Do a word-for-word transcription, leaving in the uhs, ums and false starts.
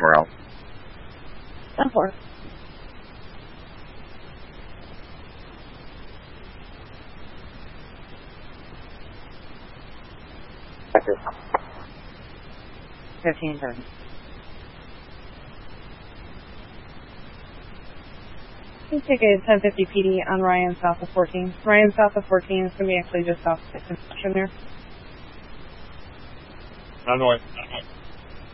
four out. ten four. fifteen thirty. Let's take a ten fifty P D on Ryan south of fourteen. Ryan south of fourteen is going to be actually just off the construction there. On the way.